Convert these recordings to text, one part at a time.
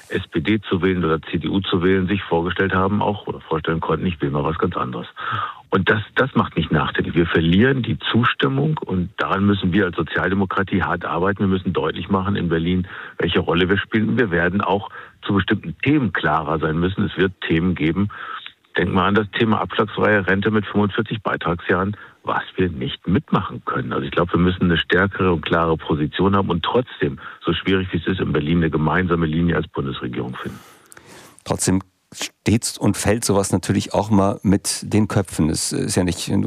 SPD zu wählen oder CDU zu wählen, sich vorgestellt haben auch oder vorstellen konnten, ich will mal was ganz anderes. Und das macht mich nachdenklich. Wir verlieren die Zustimmung und daran müssen wir als Sozialdemokratie hart arbeiten. Wir müssen deutlich machen in Berlin, welche Rolle wir spielen. Und wir werden auch zu bestimmten Themen klarer sein müssen. Es wird Themen geben. Denk mal an das Thema abschlagsfreie Rente mit 45 Beitragsjahren, was wir nicht mitmachen können. Also ich glaube, wir müssen eine stärkere und klare Position haben und trotzdem, so schwierig wie es ist, in Berlin eine gemeinsame Linie als Bundesregierung finden. Trotzdem steht und fällt sowas natürlich auch mal mit den Köpfen. Das ist ja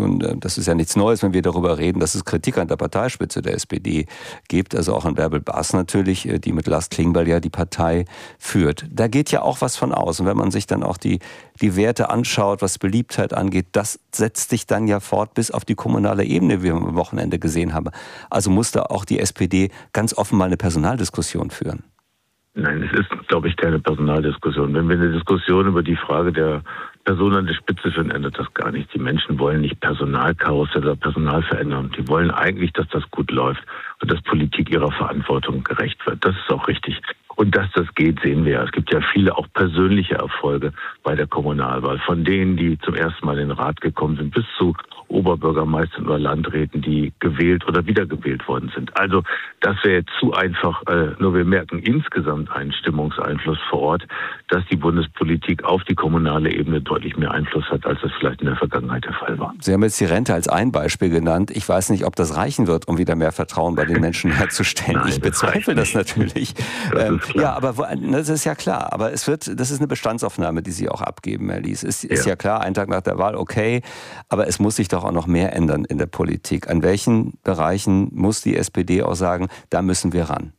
nichts Neues, wenn wir darüber reden, dass es Kritik an der Parteispitze der SPD gibt, also auch an Bärbel Baas natürlich, die mit Lars Klingbeil ja die Partei führt. Da geht ja auch was von aus. Und wenn man sich dann auch die Werte anschaut, was Beliebtheit angeht, das setzt sich dann ja fort bis auf die kommunale Ebene, wie wir am Wochenende gesehen haben. Also muss da auch die SPD ganz offen mal eine Personaldiskussion führen. Nein, es ist, glaube ich, keine Personaldiskussion. Wenn wir eine Diskussion über die Frage der Person an der Spitze führen, ändert das gar nichts. Die Menschen wollen nicht Personalkarussell oder Personalveränderung. Die wollen eigentlich, dass das gut läuft und dass Politik ihrer Verantwortung gerecht wird. Das ist auch richtig. Und dass das geht, sehen wir ja. Es gibt ja viele auch persönliche Erfolge bei der Kommunalwahl. Von denen, die zum ersten Mal in den Rat gekommen sind, bis zu Oberbürgermeistern oder Landräten, die gewählt oder wiedergewählt worden sind. Also das wäre jetzt zu einfach. Nur wir merken insgesamt einen Stimmungseinfluss vor Ort, dass die Bundespolitik auf die kommunale Ebene deutlich mehr Einfluss hat, als das vielleicht in der Vergangenheit der Fall war. Sie haben jetzt die Rente als ein Beispiel genannt. Ich weiß nicht, ob das reichen wird, um wieder mehr Vertrauen bei den Menschen herzustellen. Nein, ich bezweifle das natürlich. Ja, aber das ist ja klar. Aber das ist eine Bestandsaufnahme, die Sie auch abgeben, Herr Lies. Ist ja klar, einen Tag nach der Wahl, okay. Aber es muss sich doch auch noch mehr ändern in der Politik. An welchen Bereichen muss die SPD auch sagen, da müssen wir ran?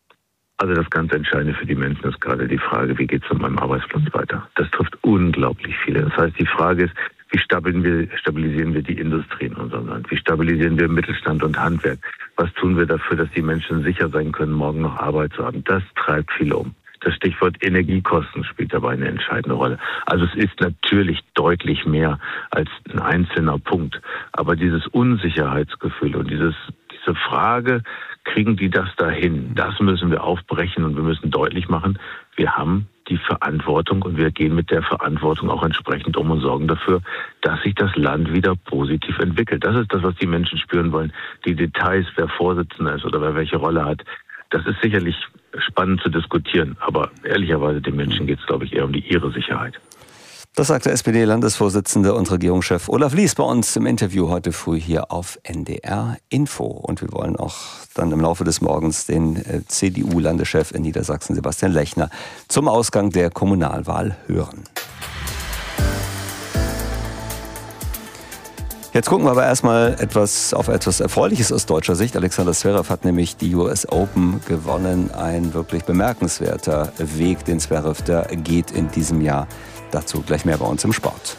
Also das ganz Entscheidende für die Menschen ist gerade die Frage, wie geht es mit meinem Arbeitsplatz weiter? Das trifft unglaublich viele. Das heißt, die Frage ist, wie stabilisieren wir die Industrie in unserem Land? Wie stabilisieren wir Mittelstand und Handwerk? Was tun wir dafür, dass die Menschen sicher sein können, morgen noch Arbeit zu haben? Das treibt viele um. Das Stichwort Energiekosten spielt dabei eine entscheidende Rolle. Also es ist natürlich deutlich mehr als ein einzelner Punkt. Aber dieses Unsicherheitsgefühl und diese Frage, kriegen die das dahin? Das müssen wir aufbrechen und wir müssen deutlich machen, wir haben die Verantwortung und wir gehen mit der Verantwortung auch entsprechend um und sorgen dafür, dass sich das Land wieder positiv entwickelt. Das ist das, was die Menschen spüren wollen. Die Details, wer Vorsitzender ist oder wer welche Rolle hat, das ist sicherlich spannend zu diskutieren. Aber ehrlicherweise, den Menschen geht es, glaube ich, eher um ihre Sicherheit. Das sagt der SPD-Landesvorsitzende und Regierungschef Olaf Lies bei uns im Interview heute früh hier auf NDR Info. Und wir wollen auch dann im Laufe des Morgens den CDU-Landeschef in Niedersachsen, Sebastian Lechner, zum Ausgang der Kommunalwahl hören. Jetzt gucken wir aber erstmal auf etwas Erfreuliches aus deutscher Sicht. Alexander Zverev hat nämlich die US Open gewonnen. Ein wirklich bemerkenswerter Weg, den Zverev da geht in diesem Jahr. Dazu gleich mehr bei uns im Sport.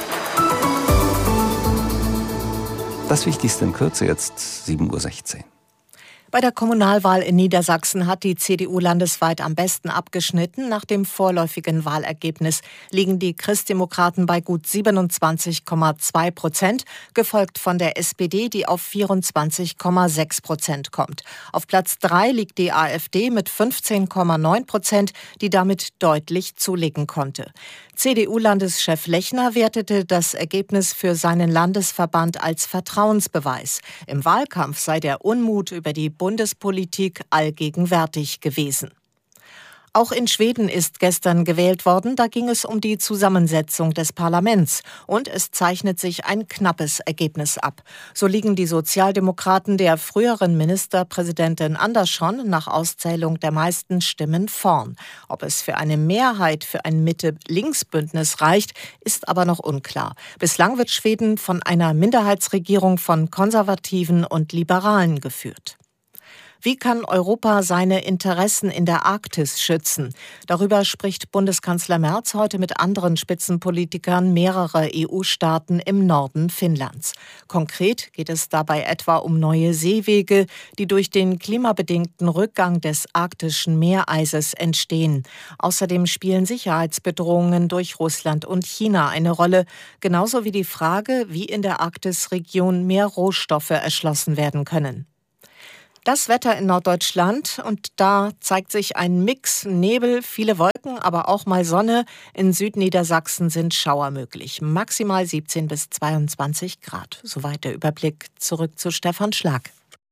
Das Wichtigste in Kürze, jetzt 7:16 Uhr. Bei der Kommunalwahl in Niedersachsen hat die CDU landesweit am besten abgeschnitten. Nach dem vorläufigen Wahlergebnis liegen die Christdemokraten bei gut 27,2%, gefolgt von der SPD, die auf 24,6% kommt. Auf Platz 3 liegt die AfD mit 15,9%, die damit deutlich zulegen konnte. CDU-Landeschef Lechner wertete das Ergebnis für seinen Landesverband als Vertrauensbeweis. Im Wahlkampf sei der Unmut über die Bundespolitik allgegenwärtig gewesen. Auch in Schweden ist gestern gewählt worden. Da ging es um die Zusammensetzung des Parlaments. Und es zeichnet sich ein knappes Ergebnis ab. So liegen die Sozialdemokraten der früheren Ministerpräsidentin Andersson nach Auszählung der meisten Stimmen vorn. Ob es für eine Mehrheit für ein Mitte-Links-Bündnis reicht, ist aber noch unklar. Bislang wird Schweden von einer Minderheitsregierung von Konservativen und Liberalen geführt. Wie kann Europa seine Interessen in der Arktis schützen? Darüber spricht Bundeskanzler Merz heute mit anderen Spitzenpolitikern mehrerer EU-Staaten im Norden Finnlands. Konkret geht es dabei etwa um neue Seewege, die durch den klimabedingten Rückgang des arktischen Meereises entstehen. Außerdem spielen Sicherheitsbedrohungen durch Russland und China eine Rolle, genauso wie die Frage, wie in der Arktisregion mehr Rohstoffe erschlossen werden können. Das Wetter in Norddeutschland, und da zeigt sich ein Mix, Nebel, viele Wolken, aber auch mal Sonne. In Südniedersachsen sind Schauer möglich, maximal 17 bis 22 Grad. Soweit der Überblick. Zurück zu Stefan Schlag.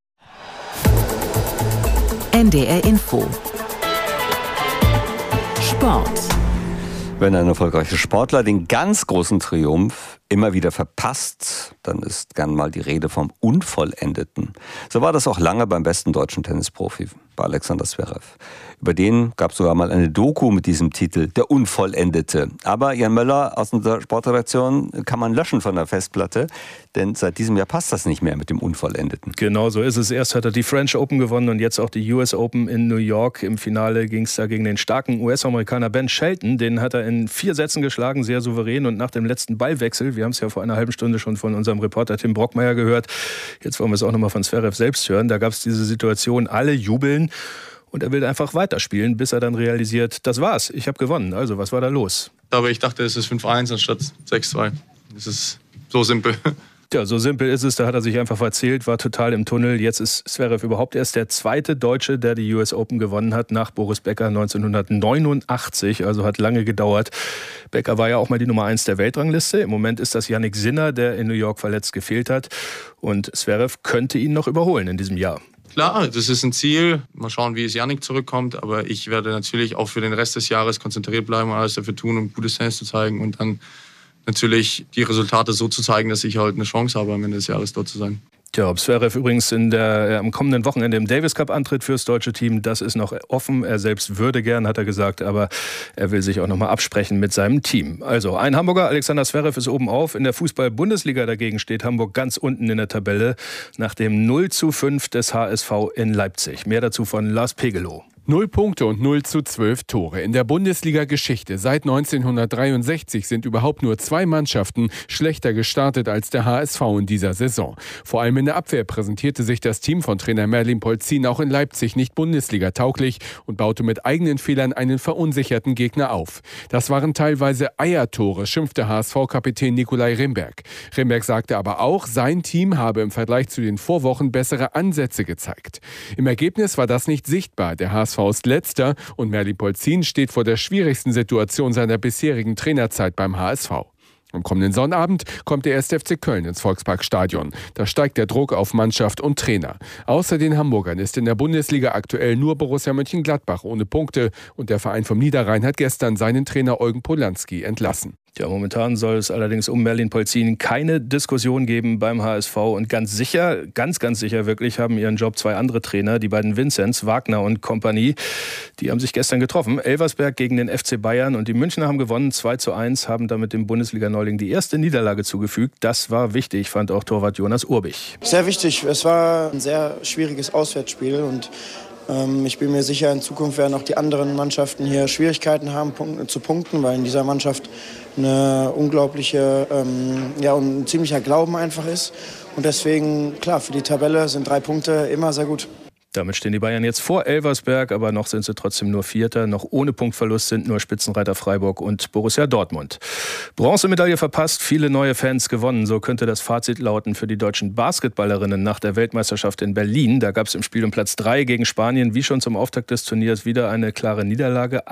NDR Info. Sport. Wenn ein erfolgreicher Sportler den ganz großen Triumph immer wieder verpasst, dann ist gern mal die Rede vom Unvollendeten. So war das auch lange beim besten deutschen Tennisprofi, bei Alexander Zverev. Über den gab es sogar mal eine Doku mit diesem Titel, Der Unvollendete. Aber Jan Möller aus unserer Sportredaktion kann man löschen von der Festplatte, denn seit diesem Jahr passt das nicht mehr mit dem Unvollendeten. Genau so ist es. Erst hat er die French Open gewonnen und jetzt auch die US Open in New York. Im Finale ging es da gegen den starken US-Amerikaner Ben Shelton. Den hat er in 4 Sätzen geschlagen, sehr souverän. Und nach dem letzten Ballwechsel, wir haben es ja vor einer halben Stunde schon von unserem Reporter Tim Brockmeier gehört, jetzt wollen wir es auch nochmal von Zverev selbst hören, da gab es diese Situation, alle jubeln und er will einfach weiterspielen, bis er dann realisiert, das war's, ich habe gewonnen. Also, was war da los? Aber ich dachte, es ist 5-1 anstatt 6-2. Es ist so simpel. Ja, so simpel ist es. Da hat er sich einfach verzählt, war total im Tunnel. Jetzt ist Zverev überhaupt erst der zweite Deutsche, der die US Open gewonnen hat, nach Boris Becker 1989. Also hat lange gedauert. Becker war ja auch mal die Nummer 1 der Weltrangliste. Im Moment ist das Yannick Sinner, der in New York verletzt gefehlt hat. Und Zverev könnte ihn noch überholen in diesem Jahr. Klar, das ist ein Ziel. Mal schauen, wie es Yannick zurückkommt. Aber ich werde natürlich auch für den Rest des Jahres konzentriert bleiben und alles dafür tun, um gutes Tennis zu zeigen. Und dann natürlich die Resultate so zu zeigen, dass ich halt eine Chance habe, am Ende des Jahres dort zu sein. Tja, ob Zverev übrigens am kommenden Wochenende im Davis Cup antritt fürs deutsche Team, das ist noch offen. Er selbst würde gern, hat er gesagt, aber er will sich auch nochmal absprechen mit seinem Team. Also ein Hamburger, Alexander Zverev, ist oben auf. In der Fußball-Bundesliga dagegen steht Hamburg ganz unten in der Tabelle nach dem 0:5 des HSV in Leipzig. Mehr dazu von Lars Pegelow. 0 Punkte und 0:12 Tore. In der Bundesliga-Geschichte seit 1963 sind überhaupt nur 2 Mannschaften schlechter gestartet als der HSV in dieser Saison. Vor allem in der Abwehr präsentierte sich das Team von Trainer Merlin Polzin auch in Leipzig nicht Bundesliga-tauglich und baute mit eigenen Fehlern einen verunsicherten Gegner auf. Das waren teilweise Eiertore, schimpfte HSV-Kapitän Nikolai Rimberg. Rimberg sagte aber auch, sein Team habe im Vergleich zu den Vorwochen bessere Ansätze gezeigt. Im Ergebnis war das nicht sichtbar. Der HSV ist letzter und Merlin Polzin steht vor der schwierigsten Situation seiner bisherigen Trainerzeit beim HSV. Am kommenden Sonnabend kommt der 1. FC Köln ins Volksparkstadion. Da steigt der Druck auf Mannschaft und Trainer. Außer den Hamburgern ist in der Bundesliga aktuell nur Borussia Mönchengladbach ohne Punkte. Und der Verein vom Niederrhein hat gestern seinen Trainer Eugen Polanski entlassen. Ja, momentan soll es allerdings um Merlin Polzin keine Diskussion geben beim HSV. Und ganz sicher wirklich, haben ihren Job 2 andere Trainer, die beiden Vinzenz, Wagner und Kompanie. Die haben sich gestern getroffen. Elversberg gegen den FC Bayern. Und die Münchner haben gewonnen, 2:1, haben damit dem Bundesliga-Neuling die erste Niederlage zugefügt. Das war wichtig, fand auch Torwart Jonas Urbich. Sehr wichtig. Es war ein sehr schwieriges Auswärtsspiel und ich bin mir sicher, in Zukunft werden auch die anderen Mannschaften hier Schwierigkeiten haben zu punkten, weil in dieser Mannschaft eine unglaubliche und ein ziemlicher Glauben einfach ist. Und deswegen, klar, für die Tabelle sind 3 Punkte immer sehr gut. Damit stehen die Bayern jetzt vor Elversberg, aber noch sind sie trotzdem nur Vierter. Noch ohne Punktverlust sind nur Spitzenreiter Freiburg und Borussia Dortmund. Bronzemedaille verpasst, viele neue Fans gewonnen. So könnte das Fazit lauten für die deutschen Basketballerinnen nach der Weltmeisterschaft in Berlin. Da gab es im Spiel um Platz 3 gegen Spanien, wie schon zum Auftakt des Turniers, wieder eine klare Niederlage,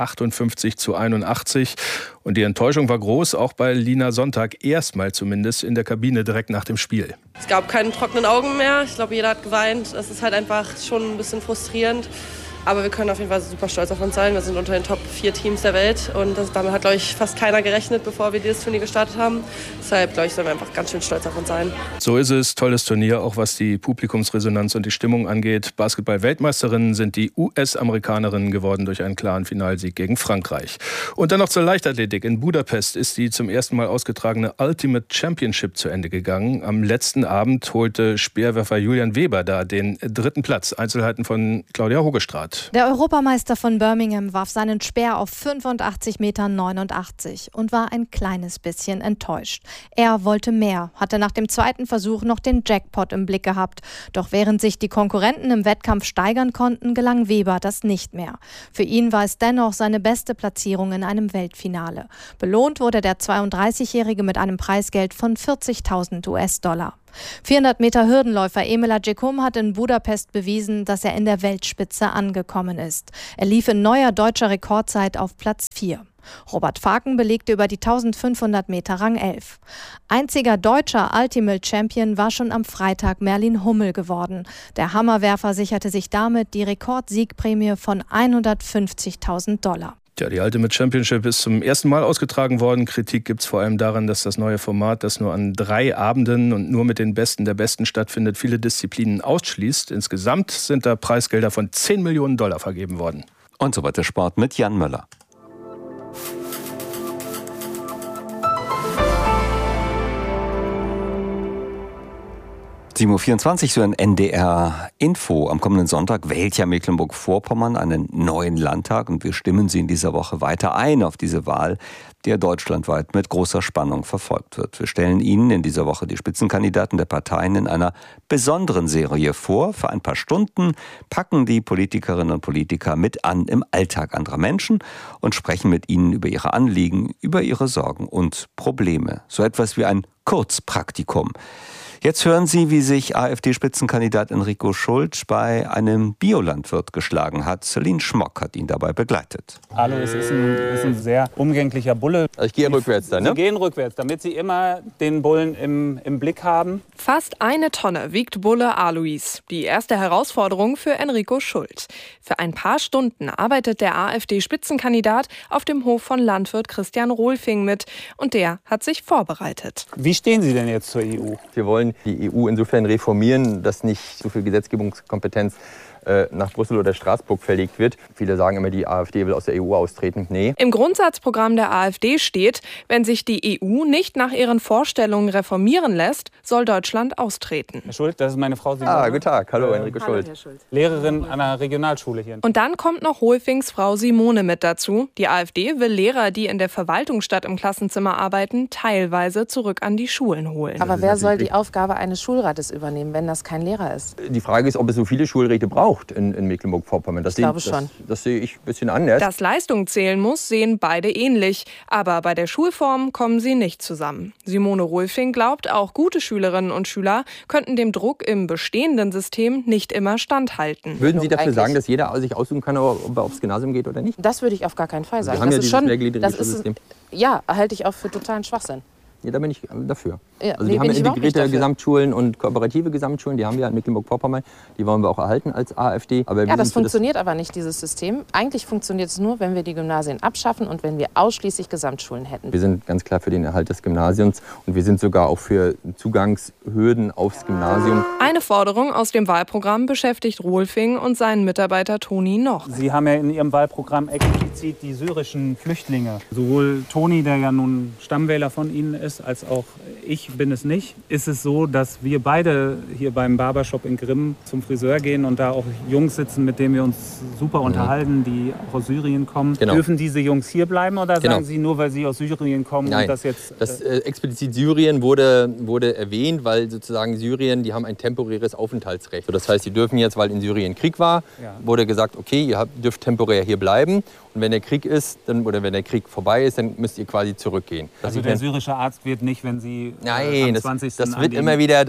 58:81. Und die Enttäuschung war groß, auch bei Lina Sonntag, erstmal zumindest in der Kabine direkt nach dem Spiel. Es gab keine trockenen Augen mehr. Ich glaube, jeder hat geweint. Das ist halt einfach schon ein bisschen frustrierend. Aber wir können auf jeden Fall super stolz auf uns sein. Wir sind unter den Top 4 Teams der Welt. Und damit hat, glaube ich, fast keiner gerechnet, bevor wir dieses Turnier gestartet haben. Deshalb, glaube ich, sollen wir einfach ganz schön stolz auf uns sein. So ist es. Tolles Turnier, auch was die Publikumsresonanz und die Stimmung angeht. Basketball-Weltmeisterinnen sind die US-Amerikanerinnen geworden durch einen klaren Finalsieg gegen Frankreich. Und dann noch zur Leichtathletik. In Budapest ist die zum ersten Mal ausgetragene Ultimate Championship zu Ende gegangen. Am letzten Abend holte Speerwerfer Julian Weber da den 3. Platz. Einzelheiten von Claudia Hogestraat. Der Europameister von Birmingham warf seinen Speer auf 85,89 Meter und war ein kleines bisschen enttäuscht. Er wollte mehr, hatte nach dem 2. Versuch noch den Jackpot im Blick gehabt. Doch während sich die Konkurrenten im Wettkampf steigern konnten, gelang Weber das nicht mehr. Für ihn war es dennoch seine beste Platzierung in einem Weltfinale. Belohnt wurde der 32-Jährige mit einem Preisgeld von $40.000. 400 Meter Hürdenläufer Emil Agyekum hat in Budapest bewiesen, dass er in der Weltspitze angekommen ist. Er lief in neuer deutscher Rekordzeit auf Platz 4. Robert Faken belegte über die 1500 Meter Rang 11. Einziger deutscher Ultimate Champion war schon am Freitag Merlin Hummel geworden. Der Hammerwerfer sicherte sich damit die Rekordsiegprämie von $150.000. Ja, die Ultimate Championship ist zum ersten Mal ausgetragen worden. Kritik gibt es vor allem daran, dass das neue Format, das nur an 3 Abenden und nur mit den Besten der Besten stattfindet, viele Disziplinen ausschließt. Insgesamt sind da Preisgelder von $10 Millionen vergeben worden. Und so weiter Sport mit Jan Möller. (7:24 Uhr) so ein NDR-Info. Am kommenden Sonntag wählt ja Mecklenburg-Vorpommern einen neuen Landtag und wir stimmen Sie in dieser Woche weiter ein auf diese Wahl, die ja deutschlandweit mit großer Spannung verfolgt wird. Wir stellen Ihnen in dieser Woche die Spitzenkandidaten der Parteien in einer besonderen Serie vor. Für ein paar Stunden packen die Politikerinnen und Politiker mit an im Alltag anderer Menschen und sprechen mit ihnen über ihre Anliegen, über ihre Sorgen und Probleme. So etwas wie ein Kurzpraktikum. Jetzt hören Sie, wie sich AfD-Spitzenkandidat Enrico Schulz bei einem Biolandwirt geschlagen hat. Celine Schmock hat ihn dabei begleitet. Alois ist ein sehr umgänglicher Bulle. Ich gehe rückwärts dann, ne? Sie gehen rückwärts, damit Sie immer den Bullen im Blick haben. Fast 1 Tonne wiegt Bulle Alois. Die erste Herausforderung für Enrico Schulz. Für ein paar Stunden arbeitet der AfD-Spitzenkandidat auf dem Hof von Landwirt Christian Rohlfing mit. Und der hat sich vorbereitet. Wie stehen Sie denn jetzt zur EU? Wir wollen die EU insofern reformieren, dass nicht so viel Gesetzgebungskompetenz nach Brüssel oder Straßburg verlegt wird. Viele sagen immer, die AfD will aus der EU austreten. Nee. Im Grundsatzprogramm der AfD steht, wenn sich die EU nicht nach ihren Vorstellungen reformieren lässt, soll Deutschland austreten. Herr Schulz, das ist meine Frau Simone. Guten Tag. Hallo, Enrico Schulz. Herr Schulz. Lehrerin an einer Regionalschule hier. Und dann kommt noch Rohlfings Frau Simone mit dazu. Die AfD will Lehrer, die in der Verwaltung statt im Klassenzimmer arbeiten, teilweise zurück an die Schulen holen. Aber wer soll die Aufgabe eines Schulrates übernehmen, wenn das kein Lehrer ist? Die Frage ist, ob es so viele Schulräte braucht in Mecklenburg-Vorpommern. Das sehe ich ein bisschen anders. Dass Leistung zählen muss, sehen beide ähnlich. Aber bei der Schulform kommen sie nicht zusammen. Simone Rohlfing glaubt, auch gute Schülerinnen und Schüler könnten dem Druck im bestehenden System nicht immer standhalten. Würden Sie dafür sagen, dass jeder sich aussuchen kann, ob er aufs Gymnasium geht oder nicht? Das würde ich auf gar keinen Fall sagen. Wir haben ja dieses mehrgliedrige System. Ja, halte ich auch für totalen Schwachsinn. Ja, da bin ich dafür. Ja, also wir haben integrierte Gesamtschulen und kooperative Gesamtschulen, die haben wir in Mecklenburg-Vorpommern, die wollen wir auch erhalten als AfD. Aber ja, das funktioniert aber nicht, dieses System. Eigentlich funktioniert es nur, wenn wir die Gymnasien abschaffen und wenn wir ausschließlich Gesamtschulen hätten. Wir sind ganz klar für den Erhalt des Gymnasiums und wir sind sogar auch für Zugangshürden aufs Gymnasium. Eine Forderung aus dem Wahlprogramm beschäftigt Rohlfing und seinen Mitarbeiter Toni noch. Sie haben ja in Ihrem Wahlprogramm explizit die syrischen Flüchtlinge. Sowohl Toni, der ja nun Stammwähler von Ihnen ist, als auch ich bin es nicht. Ist es so, dass wir beide hier beim Barbershop in Grimm zum Friseur gehen und da auch Jungs sitzen, mit denen wir uns super unterhalten, die auch aus Syrien kommen. Genau. Dürfen diese Jungs hier bleiben oder sagen Sie nur, weil sie aus Syrien kommen? Nein, und das jetzt... explizit Syrien wurde erwähnt, weil sozusagen Syrien, die haben ein temporäres Aufenthaltsrecht. Das heißt, sie dürfen jetzt, weil in Syrien Krieg war, wurde gesagt, okay, ihr dürft temporär hier bleiben. Und wenn der Krieg ist, oder wenn der Krieg vorbei ist, dann müsst ihr quasi zurückgehen. Also der syrische Arzt wird nicht, wenn Sie am 20. Das wird immer wieder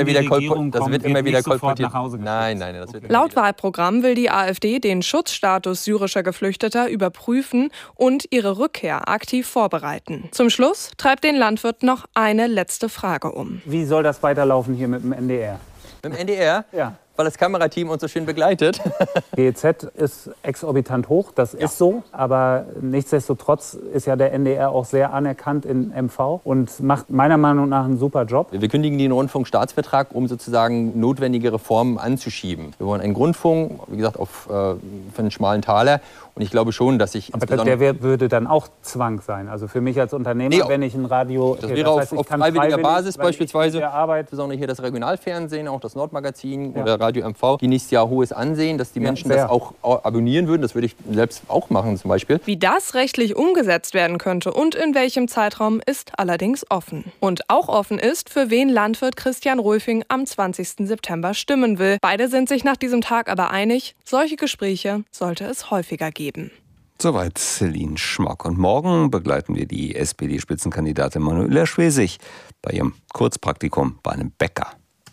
kolportiert. Nein. Laut Wahlprogramm will die AfD den Schutzstatus syrischer Geflüchteter überprüfen und ihre Rückkehr aktiv vorbereiten. Zum Schluss treibt den Landwirt noch eine letzte Frage um. Wie soll das weiterlaufen hier mit dem NDR? Mit dem NDR? Ja. Weil das Kamerateam uns so schön begleitet. GEZ ist exorbitant hoch, das ist so. Aber nichtsdestotrotz ist ja der NDR auch sehr anerkannt in MV und macht meiner Meinung nach einen super Job. Wir kündigen den Rundfunkstaatsvertrag, um sozusagen notwendige Reformen anzuschieben. Wir wollen einen Grundfunk, wie gesagt, für einen schmalen Taler. Und ich glaube schon, dass ich... Aber der würde dann auch Zwang sein. Also für mich als Unternehmer, wenn ich ein Radio... Das wäre auf freiwilliger Basis beispielsweise. Insbesondere hier das Regionalfernsehen, auch das Nordmagazin oder Radio MV. Die nächstes Jahr hohes Ansehen, dass die Menschen das auch abonnieren würden. Das würde ich selbst auch machen zum Beispiel. Wie das rechtlich umgesetzt werden könnte und in welchem Zeitraum ist allerdings offen. Und auch offen ist, für wen Landwirt Christian Rohlfing am 20. September stimmen will. Beide sind sich nach diesem Tag aber einig, solche Gespräche sollte es häufiger geben. Soweit Celine Schmock. Und morgen begleiten wir die SPD-Spitzenkandidatin Manuela Schwesig bei ihrem Kurzpraktikum bei einem Bäcker.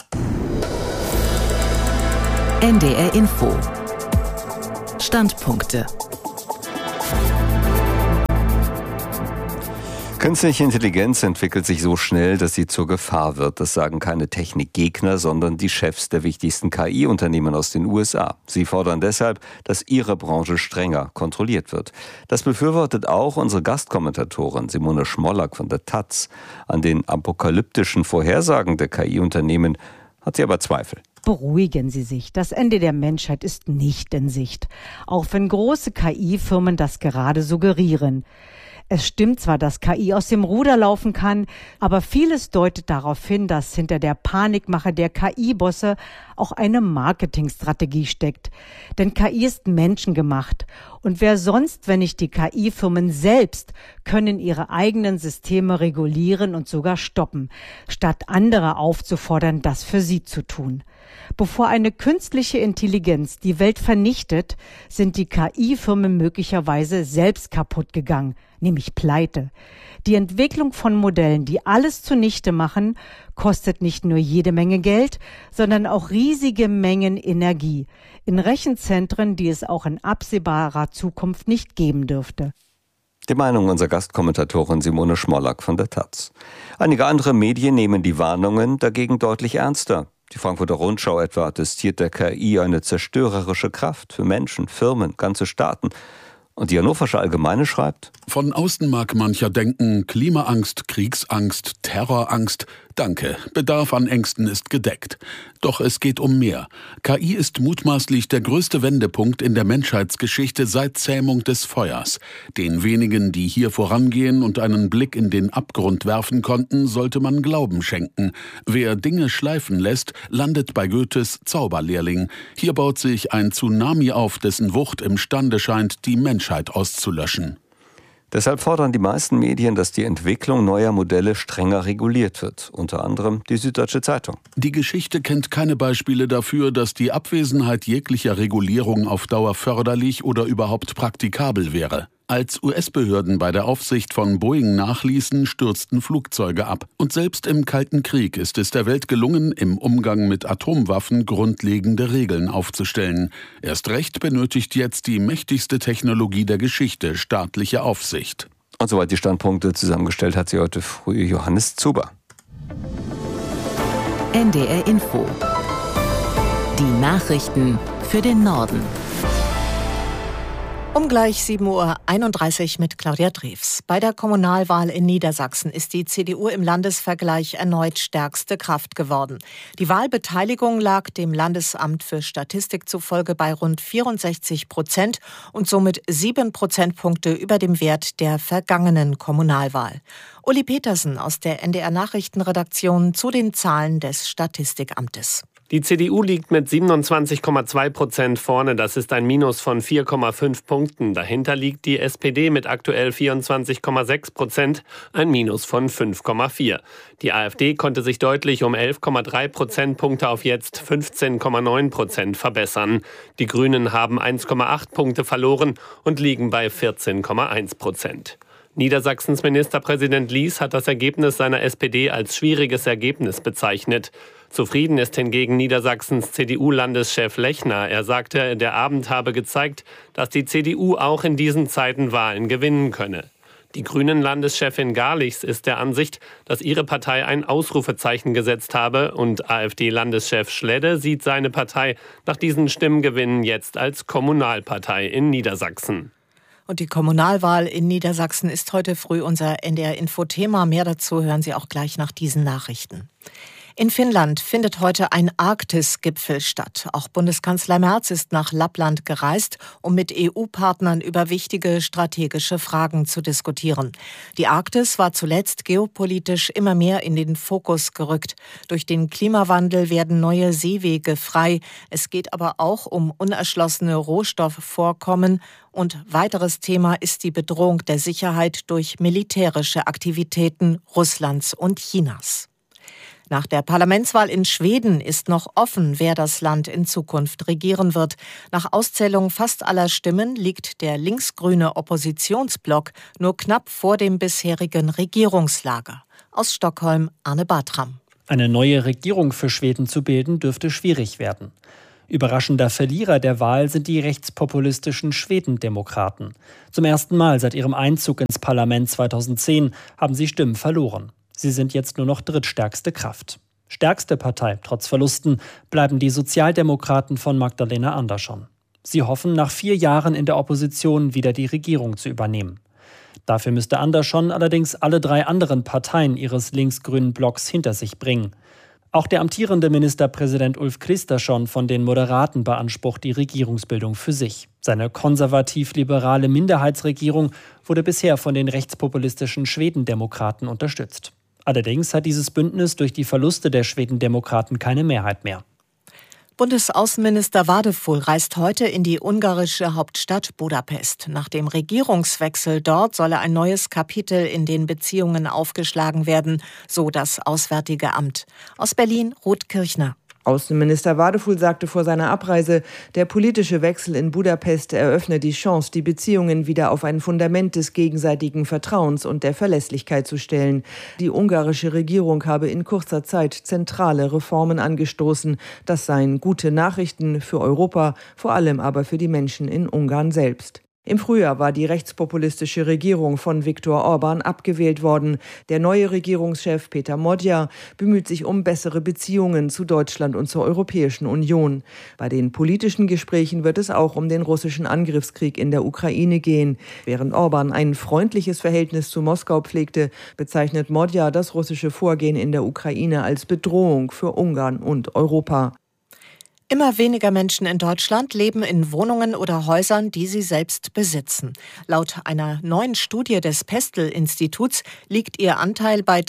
NDR Info. Standpunkte. Künstliche Intelligenz entwickelt sich so schnell, dass sie zur Gefahr wird. Das sagen keine Technikgegner, sondern die Chefs der wichtigsten KI-Unternehmen aus den USA. Sie fordern deshalb, dass ihre Branche strenger kontrolliert wird. Das befürwortet auch unsere Gastkommentatorin Simone Schmollack von der Taz. An den apokalyptischen Vorhersagen der KI-Unternehmen hat sie aber Zweifel. Beruhigen Sie sich, das Ende der Menschheit ist nicht in Sicht. Auch wenn große KI-Firmen das gerade suggerieren. Es stimmt zwar, dass KI aus dem Ruder laufen kann, aber vieles deutet darauf hin, dass hinter der Panikmache der KI-Bosse auch eine Marketingstrategie steckt. Denn KI ist menschengemacht. Und wer sonst, wenn nicht die KI-Firmen selbst, können ihre eigenen Systeme regulieren und sogar stoppen, statt andere aufzufordern, das für sie zu tun. Bevor eine künstliche Intelligenz die Welt vernichtet, sind die KI-Firmen möglicherweise selbst kaputt gegangen, nämlich pleite. Die Entwicklung von Modellen, die alles zunichte machen, kostet nicht nur jede Menge Geld, sondern auch riesige Mengen Energie in Rechenzentren, die es auch in absehbarer Zukunft nicht geben dürfte. Die Meinung unserer Gastkommentatorin Simone Schmollack von der Taz. Einige andere Medien nehmen die Warnungen dagegen deutlich ernster. Die Frankfurter Rundschau etwa attestiert der KI eine zerstörerische Kraft für Menschen, Firmen, ganze Staaten. Und die Hannoversche Allgemeine schreibt: Von außen mag mancher denken, Klimaangst, Kriegsangst, Terrorangst. Danke, Bedarf an Ängsten ist gedeckt. Doch es geht um mehr. KI ist mutmaßlich der größte Wendepunkt in der Menschheitsgeschichte seit Zähmung des Feuers. Den wenigen, die hier vorangehen und einen Blick in den Abgrund werfen konnten, sollte man Glauben schenken. Wer Dinge schleifen lässt, landet bei Goethes Zauberlehrling. Hier baut sich ein Tsunami auf, dessen Wucht imstande scheint, die Menschheit auszulöschen. Deshalb fordern die meisten Medien, dass die Entwicklung neuer Modelle strenger reguliert wird. Unter anderem die Süddeutsche Zeitung. Die Geschichte kennt keine Beispiele dafür, dass die Abwesenheit jeglicher Regulierung auf Dauer förderlich oder überhaupt praktikabel wäre. Als US-Behörden bei der Aufsicht von Boeing nachließen, stürzten Flugzeuge ab. Und selbst im Kalten Krieg ist es der Welt gelungen, im Umgang mit Atomwaffen grundlegende Regeln aufzustellen. Erst recht benötigt jetzt die mächtigste Technologie der Geschichte staatliche Aufsicht. Und soweit die Standpunkte zusammengestellt hat sie heute früh Johannes Zuber. NDR Info. Die Nachrichten für den Norden. Um gleich 7.31 Uhr mit Claudia Drews. Bei der Kommunalwahl in Niedersachsen ist die CDU im Landesvergleich erneut stärkste Kraft geworden. Die Wahlbeteiligung lag dem Landesamt für Statistik zufolge bei rund 64% und somit 7 Prozentpunkte über dem Wert der vergangenen Kommunalwahl. Uli Petersen aus der NDR Nachrichtenredaktion zu den Zahlen des Statistikamtes. Die CDU liegt mit 27,2% vorne. Das ist ein Minus von 4,5 Punkten. Dahinter liegt die SPD mit aktuell 24,6%, ein Minus von 5,4. Die AfD konnte sich deutlich um 11,3 Prozentpunkte auf jetzt 15,9% verbessern. Die Grünen haben 1,8 Punkte verloren und liegen bei 14,1%. Niedersachsens Ministerpräsident Lies hat das Ergebnis seiner SPD als schwieriges Ergebnis bezeichnet. Zufrieden ist hingegen Niedersachsens CDU-Landeschef Lechner. Er sagte, der Abend habe gezeigt, dass die CDU auch in diesen Zeiten Wahlen gewinnen könne. Die Grünen-Landeschefin Garlichs ist der Ansicht, dass ihre Partei ein Ausrufezeichen gesetzt habe, und AfD-Landeschef Schledde sieht seine Partei nach diesen Stimmengewinnen jetzt als Kommunalpartei in Niedersachsen. Und die Kommunalwahl in Niedersachsen ist heute früh unser NDR-Info-Thema. Mehr dazu hören Sie auch gleich nach diesen Nachrichten. In Finnland findet heute ein Arktis-Gipfel statt. Auch Bundeskanzler Merz ist nach Lappland gereist, um mit EU-Partnern über wichtige strategische Fragen zu diskutieren. Die Arktis war zuletzt geopolitisch immer mehr in den Fokus gerückt. Durch den Klimawandel werden neue Seewege frei. Es geht aber auch um unerschlossene Rohstoffvorkommen. Und weiteres Thema ist die Bedrohung der Sicherheit durch militärische Aktivitäten Russlands und Chinas. Nach der Parlamentswahl in Schweden ist noch offen, wer das Land in Zukunft regieren wird. Nach Auszählung fast aller Stimmen liegt der linksgrüne Oppositionsblock nur knapp vor dem bisherigen Regierungslager. Aus Stockholm Arne Bartram. Eine neue Regierung für Schweden zu bilden, dürfte schwierig werden. Überraschender Verlierer der Wahl sind die rechtspopulistischen Schwedendemokraten. Zum ersten Mal seit ihrem Einzug ins Parlament 2010 haben sie Stimmen verloren. Sie sind jetzt nur noch drittstärkste Kraft. Stärkste Partei, trotz Verlusten, bleiben die Sozialdemokraten von Magdalena Andersson. Sie hoffen, nach 4 Jahren in der Opposition wieder die Regierung zu übernehmen. Dafür müsste Andersson allerdings alle 3 anderen Parteien ihres linksgrünen Blocks hinter sich bringen. Auch der amtierende Ministerpräsident Ulf Kristersson von den Moderaten beansprucht die Regierungsbildung für sich. Seine konservativ-liberale Minderheitsregierung wurde bisher von den rechtspopulistischen Schwedendemokraten unterstützt. Allerdings hat dieses Bündnis durch die Verluste der Schwedendemokraten keine Mehrheit mehr. Bundesaußenminister Vadeful reist heute in die ungarische Hauptstadt Budapest. Nach dem Regierungswechsel dort solle ein neues Kapitel in den Beziehungen aufgeschlagen werden, so das Auswärtige Amt. Aus Berlin Ruth Kirchner. Außenminister Vadeful sagte vor seiner Abreise, der politische Wechsel in Budapest eröffne die Chance, die Beziehungen wieder auf ein Fundament des gegenseitigen Vertrauens und der Verlässlichkeit zu stellen. Die ungarische Regierung habe in kurzer Zeit zentrale Reformen angestoßen. Das seien gute Nachrichten für Europa, vor allem aber für die Menschen in Ungarn selbst. Im Frühjahr war die rechtspopulistische Regierung von Viktor Orbán abgewählt worden. Der neue Regierungschef Peter Magyar bemüht sich um bessere Beziehungen zu Deutschland und zur Europäischen Union. Bei den politischen Gesprächen wird es auch um den russischen Angriffskrieg in der Ukraine gehen. Während Orbán ein freundliches Verhältnis zu Moskau pflegte, bezeichnet Magyar das russische Vorgehen in der Ukraine als Bedrohung für Ungarn und Europa. Immer weniger Menschen in Deutschland leben in Wohnungen oder Häusern, die sie selbst besitzen. Laut einer neuen Studie des Pestel-Instituts liegt ihr Anteil bei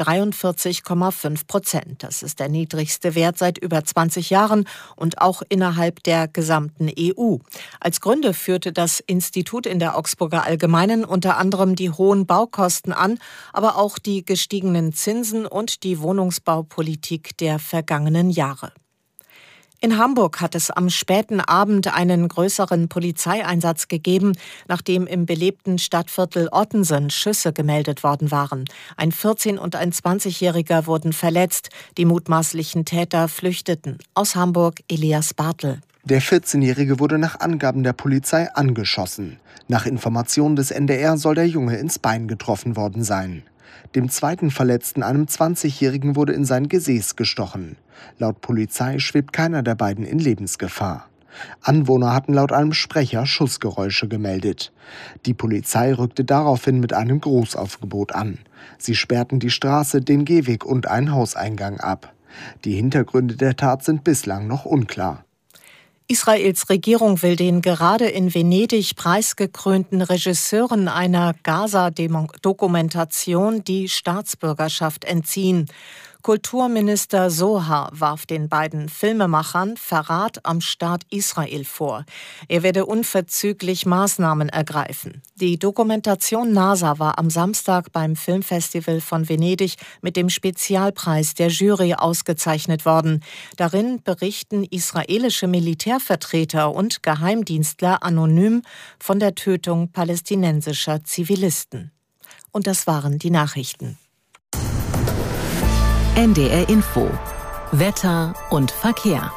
43,5%. Das ist der niedrigste Wert seit über 20 Jahren und auch innerhalb der gesamten EU. Als Gründe führte das Institut in der Augsburger Allgemeinen unter anderem die hohen Baukosten an, aber auch die gestiegenen Zinsen und die Wohnungsbaupolitik der vergangenen Jahre. In Hamburg hat es am späten Abend einen größeren Polizeieinsatz gegeben, nachdem im belebten Stadtviertel Ottensen Schüsse gemeldet worden waren. Ein 14- und ein 20-Jähriger wurden verletzt. Die mutmaßlichen Täter flüchteten. Aus Hamburg Elias Bartel. Der 14-Jährige wurde nach Angaben der Polizei angeschossen. Nach Informationen des NDR soll der Junge ins Bein getroffen worden sein. Dem zweiten Verletzten, einem 20-Jährigen, wurde in sein Gesäß gestochen. Laut Polizei schwebt keiner der beiden in Lebensgefahr. Anwohner hatten laut einem Sprecher Schussgeräusche gemeldet. Die Polizei rückte daraufhin mit einem Großaufgebot an. Sie sperrten die Straße, den Gehweg und einen Hauseingang ab. Die Hintergründe der Tat sind bislang noch unklar. Israels Regierung will den gerade in Venedig preisgekrönten Regisseuren einer Gaza-Dokumentation die Staatsbürgerschaft entziehen. Kulturminister Sohar warf den beiden Filmemachern Verrat am Staat Israel vor. Er werde unverzüglich Maßnahmen ergreifen. Die Dokumentation NASA war am Samstag beim Filmfestival von Venedig mit dem Spezialpreis der Jury ausgezeichnet worden. Darin berichten israelische Militärvertreter und Geheimdienstler anonym von der Tötung palästinensischer Zivilisten. Und das waren die Nachrichten. NDR Info. Wetter und Verkehr.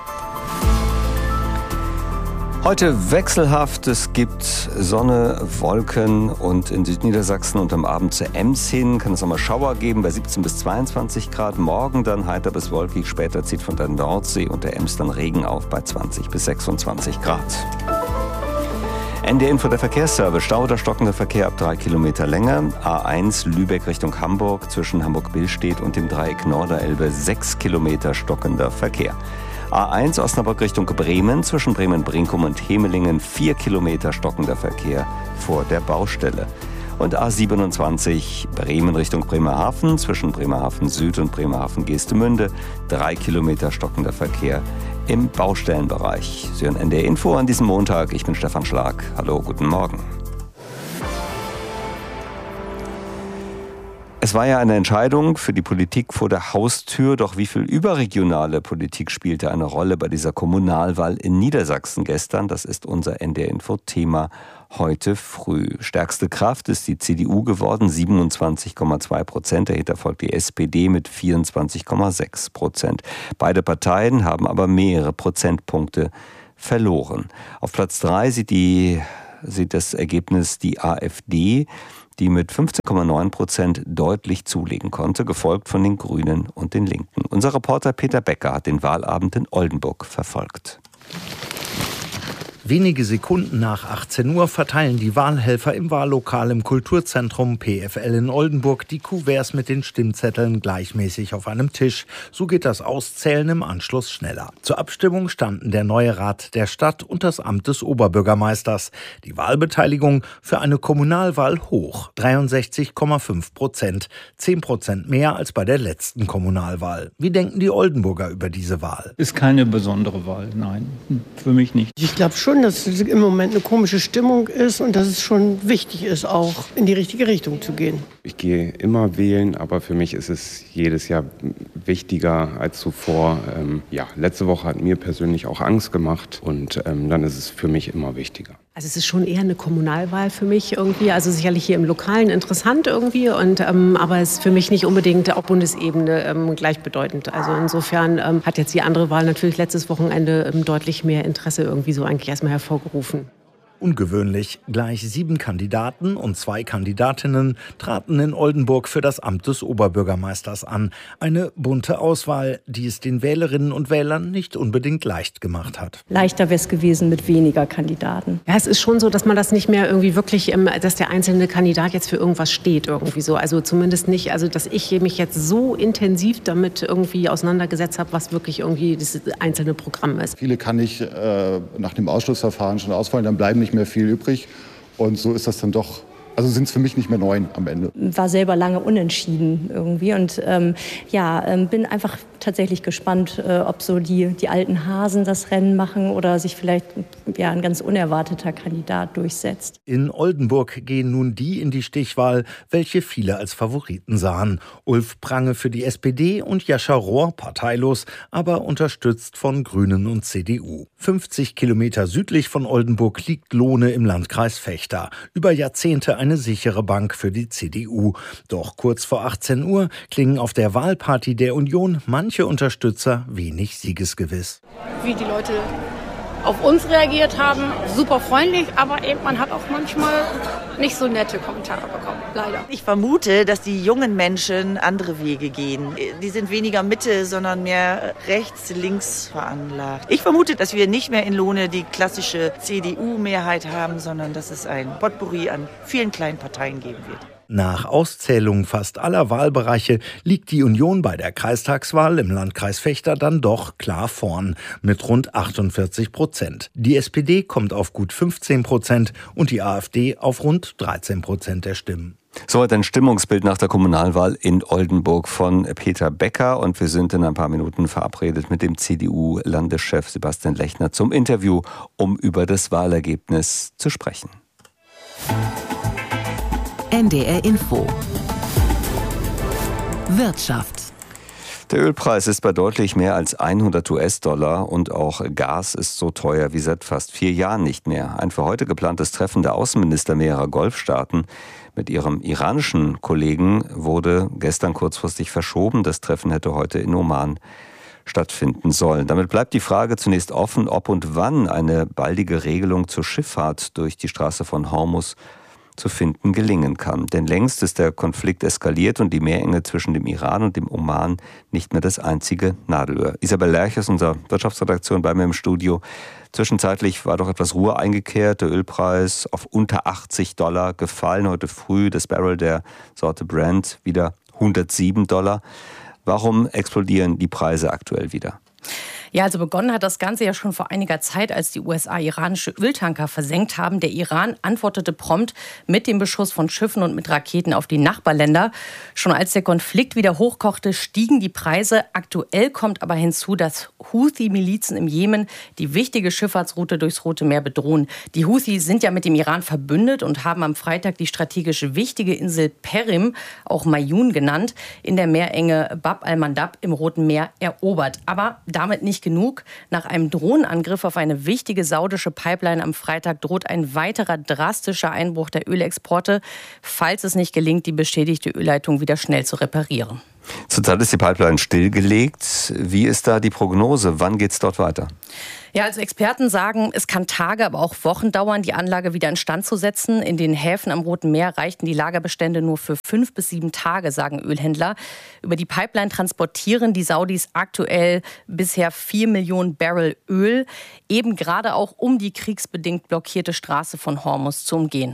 Heute wechselhaft, es gibt Sonne, Wolken und in Südniedersachsen und am Abend zur Ems hin kann es nochmal Schauer geben bei 17 bis 22 Grad. Morgen dann heiter bis wolkig, später zieht von der Nordsee und der Ems dann Regen auf bei 20 bis 26 Grad. NDR Info, der Verkehrsservice. Stau oder stockender Verkehr ab 3 Kilometer Länge. A1 Lübeck Richtung Hamburg zwischen Hamburg-Billstedt und dem Dreieck Norderelbe 6 Kilometer stockender Verkehr. A1 Osnabrück Richtung Bremen zwischen Bremen-Brinkum und Hemelingen 4 Kilometer stockender Verkehr vor der Baustelle. Und A27 Bremen Richtung Bremerhaven zwischen Bremerhaven Süd und Bremerhaven Geestemünde 3 Kilometer stockender Verkehr im Baustellenbereich. Sie hören NDR Info an diesem Montag. Ich bin Stefan Schlag. Hallo, guten Morgen. Es war ja eine Entscheidung für die Politik vor der Haustür, doch wie viel überregionale Politik spielte eine Rolle bei dieser Kommunalwahl in Niedersachsen gestern? Das ist unser NDR-Info-Thema heute früh. Stärkste Kraft ist die CDU geworden, 27,2%. Dahinter folgt die SPD mit 24,6%. Beide Parteien haben aber mehrere Prozentpunkte verloren. Auf Platz 3 sieht das Ergebnis die AfD, die mit 15,9% deutlich zulegen konnte, gefolgt von den Grünen und den Linken. Unser Reporter Peter Becker hat den Wahlabend in Oldenburg verfolgt. Wenige Sekunden nach 18 Uhr verteilen die Wahlhelfer im Wahllokal im Kulturzentrum PFL in Oldenburg die Kuverts mit den Stimmzetteln gleichmäßig auf einem Tisch. So geht das Auszählen im Anschluss schneller. Zur Abstimmung standen der neue Rat der Stadt und das Amt des Oberbürgermeisters. Die Wahlbeteiligung für eine Kommunalwahl hoch, 63,5%, 10% mehr als bei der letzten Kommunalwahl. Wie denken die Oldenburger über diese Wahl? Ist keine besondere Wahl, nein, für mich nicht. Ich glaube schon, dass es im Moment eine komische Stimmung ist und dass es schon wichtig ist, auch in die richtige Richtung zu gehen. Ich gehe immer wählen, aber für mich ist es jedes Jahr wichtiger als zuvor. Letzte Woche hat mir persönlich auch Angst gemacht und dann ist es für mich immer wichtiger. Also es ist schon eher eine Kommunalwahl für mich irgendwie, also sicherlich hier im Lokalen interessant irgendwie, aber es ist für mich nicht unbedingt auf Bundesebene gleichbedeutend. Also insofern hat jetzt die andere Wahl natürlich letztes Wochenende deutlich mehr Interesse irgendwie so eigentlich erstmal hervorgerufen. Ungewöhnlich, gleich 7 Kandidaten und 2 Kandidatinnen traten in Oldenburg für das Amt des Oberbürgermeisters an. Eine bunte Auswahl, die es den Wählerinnen und Wählern nicht unbedingt leicht gemacht hat. Leichter wäre es gewesen mit weniger Kandidaten. Ja, es ist schon so, dass man das nicht mehr irgendwie wirklich, dass der einzelne Kandidat jetzt für irgendwas steht irgendwie so. Also zumindest nicht, also dass ich mich jetzt so intensiv damit irgendwie auseinandergesetzt habe, was wirklich irgendwie das einzelne Programm ist. Viele kann ich nach dem Ausschlussverfahren schon ausfallen, dann bleiben nicht mehr viel übrig. Und so ist das dann doch, also sind es für mich nicht mehr 9 am Ende. War selber lange unentschieden irgendwie und bin einfach tatsächlich gespannt, ob so die alten Hasen das Rennen machen oder sich vielleicht ein ganz unerwarteter Kandidat durchsetzt. In Oldenburg gehen nun die in die Stichwahl, welche viele als Favoriten sahen. Ulf Prange für die SPD und Jascha Rohr parteilos, aber unterstützt von Grünen und CDU. 50 Kilometer südlich von Oldenburg liegt Lohne im Landkreis Vechta. Über Jahrzehnte eine sichere Bank für die CDU. Doch kurz vor 18 Uhr klingen auf der Wahlparty der Union manche Unterstützer wenig siegesgewiss. Wie die Leute auf uns reagiert haben, super freundlich, aber eben man hat auch manchmal nicht so nette Kommentare bekommen, leider. Ich vermute, dass die jungen Menschen andere Wege gehen. Die sind weniger Mitte, sondern mehr rechts, links veranlagt. Ich vermute, dass wir nicht mehr in Lohne die klassische CDU-Mehrheit haben, sondern dass es ein Potpourri an vielen kleinen Parteien geben wird. Nach Auszählung fast aller Wahlbereiche liegt die Union bei der Kreistagswahl im Landkreis Vechta dann doch klar vorn mit rund 48%. Die SPD kommt auf gut 15% und die AfD auf rund 13% der Stimmen. Soweit ein Stimmungsbild nach der Kommunalwahl in Oldenburg von Peter Becker. Und wir sind in ein paar Minuten verabredet mit dem CDU-Landeschef Sebastian Lechner zum Interview, um über das Wahlergebnis zu sprechen. NDR Info. Wirtschaft. Der Ölpreis ist bei deutlich mehr als 100 US-Dollar und auch Gas ist so teuer wie seit fast 4 Jahren nicht mehr. Ein für heute geplantes Treffen der Außenminister mehrerer Golfstaaten mit ihrem iranischen Kollegen wurde gestern kurzfristig verschoben. Das Treffen hätte heute in Oman stattfinden sollen. Damit bleibt die Frage zunächst offen, ob und wann eine baldige Regelung zur Schifffahrt durch die Straße von Hormuz zu finden gelingen kann. Denn längst ist der Konflikt eskaliert und die Meerenge zwischen dem Iran und dem Oman nicht mehr das einzige Nadelöhr. Isabel Lerch aus unserer Wirtschaftsredaktion bei mir im Studio. Zwischenzeitlich war doch etwas Ruhe eingekehrt, der Ölpreis auf unter 80 Dollar gefallen. Heute früh das Barrel der Sorte Brent wieder 107 Dollar. Warum explodieren die Preise aktuell wieder? Ja, also begonnen hat das Ganze ja schon vor einiger Zeit, als die USA iranische Öltanker versenkt haben. Der Iran antwortete prompt mit dem Beschuss von Schiffen und mit Raketen auf die Nachbarländer. Schon als der Konflikt wieder hochkochte, stiegen die Preise. Aktuell kommt aber hinzu, dass Houthi-Milizen im Jemen die wichtige Schifffahrtsroute durchs Rote Meer bedrohen. Die Houthi sind ja mit dem Iran verbündet und haben am Freitag die strategisch wichtige Insel Perim, auch Mayun genannt, in der Meerenge Bab al-Mandab im Roten Meer erobert. Aber damit nicht genug. Nach einem Drohnenangriff auf eine wichtige saudische Pipeline am Freitag droht ein weiterer drastischer Einbruch der Ölexporte, falls es nicht gelingt, die beschädigte Ölleitung wieder schnell zu reparieren. Zurzeit ist die Pipeline stillgelegt. Wie ist da die Prognose? Wann geht es dort weiter? Ja, also Experten sagen, es kann Tage, aber auch Wochen dauern, die Anlage wieder instand zu setzen. In den Häfen am Roten Meer reichten die Lagerbestände nur für 5 bis 7 Tage, sagen Ölhändler. Über die Pipeline transportieren die Saudis aktuell bisher 4 Millionen Barrel Öl, eben gerade auch um die kriegsbedingt blockierte Straße von Hormuz zu umgehen.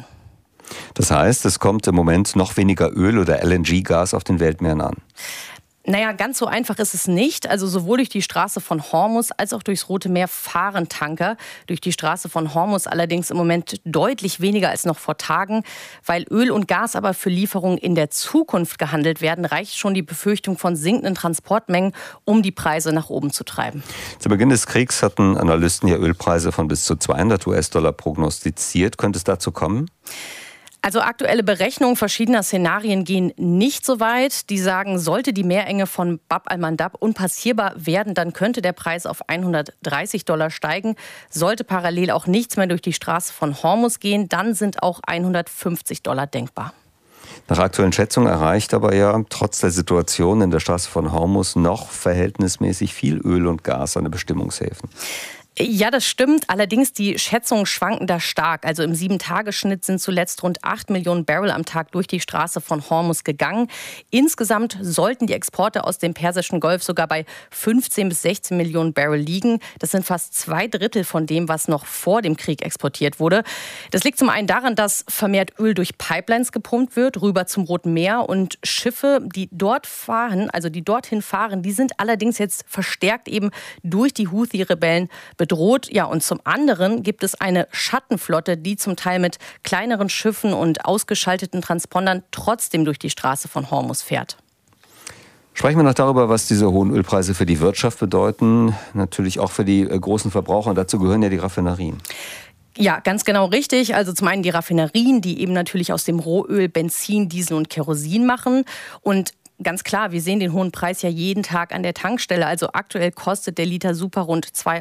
Das heißt, es kommt im Moment noch weniger Öl oder LNG-Gas auf den Weltmeeren an. Naja, ganz so einfach ist es nicht. Also sowohl durch die Straße von Hormuz als auch durchs Rote Meer fahren Tanker. Durch die Straße von Hormuz allerdings im Moment deutlich weniger als noch vor Tagen. Weil Öl und Gas aber für Lieferungen in der Zukunft gehandelt werden, reicht schon die Befürchtung von sinkenden Transportmengen, um die Preise nach oben zu treiben. Zu Beginn des Kriegs hatten Analysten ja Ölpreise von bis zu 200 US-Dollar prognostiziert. Könnte es dazu kommen? Also aktuelle Berechnungen verschiedener Szenarien gehen nicht so weit. Die sagen, sollte die Meerenge von Bab al-Mandab unpassierbar werden, dann könnte der Preis auf 130 Dollar steigen. Sollte parallel auch nichts mehr durch die Straße von Hormuz gehen, dann sind auch 150 Dollar denkbar. Nach aktuellen Schätzungen erreicht aber ja trotz der Situation in der Straße von Hormuz noch verhältnismäßig viel Öl und Gas an den Bestimmungshäfen. Ja, das stimmt. Allerdings die Schätzungen schwanken da stark. Also im 7-Tage-Schnitt sind zuletzt rund 8 Millionen Barrel am Tag durch die Straße von Hormuz gegangen. Insgesamt sollten die Exporte aus dem Persischen Golf sogar bei 15 bis 16 Millionen Barrel liegen. Das sind fast 2/3 von dem, was noch vor dem Krieg exportiert wurde. Das liegt zum einen daran, dass vermehrt Öl durch Pipelines gepumpt wird, rüber zum Roten Meer. Und Schiffe, die dort fahren, also die dorthin fahren, die sind allerdings jetzt verstärkt eben durch die Houthi-Rebellen bedroht. Ja, und zum anderen gibt es eine Schattenflotte, die zum Teil mit kleineren Schiffen und ausgeschalteten Transpondern trotzdem durch die Straße von Hormuz fährt. Sprechen wir noch darüber, was diese hohen Ölpreise für die Wirtschaft bedeuten. Natürlich auch für die großen Verbraucher. Und dazu gehören ja die Raffinerien. Ja, ganz genau richtig. Also zum einen die Raffinerien, die eben natürlich aus dem Rohöl Benzin, Diesel und Kerosin machen. Und ganz klar, wir sehen den hohen Preis ja jeden Tag an der Tankstelle. Also aktuell kostet der Liter Super rund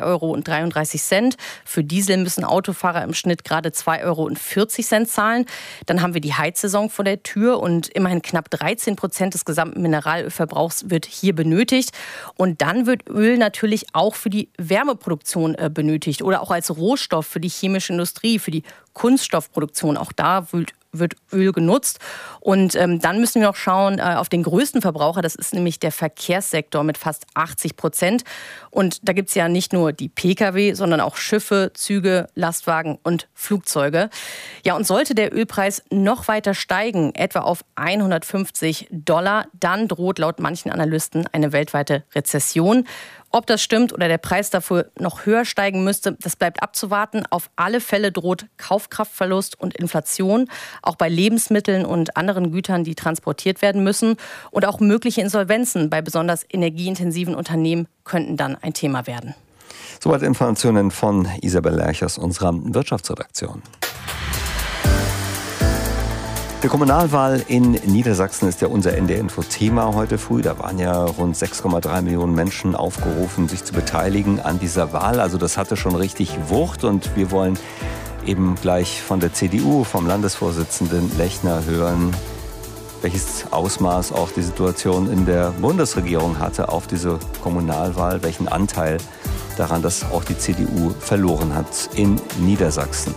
2,33 €. Für Diesel müssen Autofahrer im Schnitt gerade 2,40 € zahlen. Dann haben wir die Heizsaison vor der Tür und immerhin knapp 13% des gesamten Mineralölverbrauchs wird hier benötigt. Und dann wird Öl natürlich auch für die Wärmeproduktion benötigt oder auch als Rohstoff für die chemische Industrie, für die Kunststoffproduktion. Auch da wird Öl genutzt. Und dann müssen wir auch schauen auf den größten Verbraucher, das ist nämlich der Verkehrssektor mit fast 80%. Und da gibt es ja nicht nur die Pkw, sondern auch Schiffe, Züge, Lastwagen und Flugzeuge. Ja, und sollte der Ölpreis noch weiter steigen, etwa auf 150 $, dann droht laut manchen Analysten eine weltweite Rezession. Ob das stimmt oder der Preis dafür noch höher steigen müsste, das bleibt abzuwarten. Auf alle Fälle droht Kaufkraftverlust und Inflation, auch bei Lebensmitteln und anderen Gütern, die transportiert werden müssen. Und auch mögliche Insolvenzen bei besonders energieintensiven Unternehmen könnten dann ein Thema werden. Soweit Informationen von Isabel Lerch aus unserer Wirtschaftsredaktion. Die Kommunalwahl in Niedersachsen ist ja unser NDR-Info-Thema heute früh. Da waren ja rund 6,3 Millionen Menschen aufgerufen, sich zu beteiligen an dieser Wahl. Also das hatte schon richtig Wucht und wir wollen eben gleich von der CDU, vom Landesvorsitzenden Lechner hören, welches Ausmaß auch die Situation in der Bundesregierung hatte auf diese Kommunalwahl, welchen Anteil daran, dass auch die CDU verloren hat in Niedersachsen.